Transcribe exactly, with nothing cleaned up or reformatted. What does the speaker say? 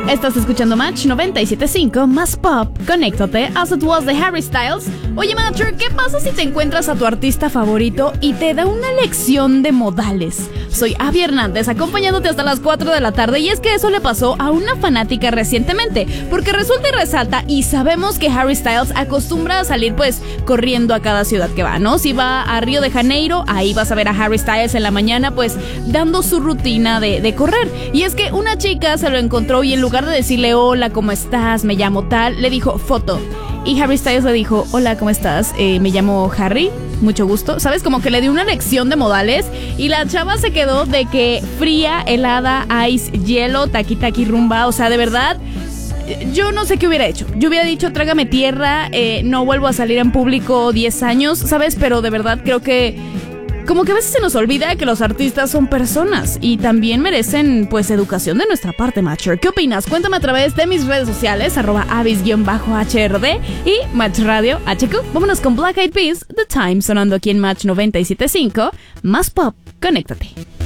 Estás escuchando Match noventa y siete punto cinco, más pop. Conéctate, As It Was de Harry Styles. Oye, Matcher, ¿qué pasa si te encuentras a tu artista favorito y te da una lección de modales? Soy Abby Hernández, acompañándote hasta las cuatro de la tarde, y es que eso le pasó a una fanática recientemente, porque resulta y resalta, y sabemos que Harry Styles acostumbra a salir pues corriendo a cada ciudad que va, ¿no? Si va a Río de Janeiro, ahí vas a ver a Harry Styles en la mañana pues dando su rutina de, de correr. Y es que una chica se lo encontró y en lugar de decirle hola, ¿cómo estás? Me llamo tal, le dijo foto. Y Harry Styles le dijo, hola, ¿cómo estás? Eh, me llamo Harry, mucho gusto. ¿Sabes? Como que le dio una lección de modales. Y la chava se quedó de que fría, helada, ice, hielo, taqui taqui rumba. O sea, de verdad, yo no sé qué hubiera hecho. Yo hubiera dicho, trágame tierra, eh, no vuelvo a salir en público diez años, ¿sabes? Pero de verdad creo que como que a veces se nos olvida que los artistas son personas y también merecen, pues, educación de nuestra parte, Matcher. ¿Qué opinas? Cuéntame a través de mis redes sociales, arroba avis-H R D y Match Radio H Q. Vámonos con Black Eyed Peas, The Time, sonando aquí en Match noventa y siete punto cinco. Más pop, conéctate.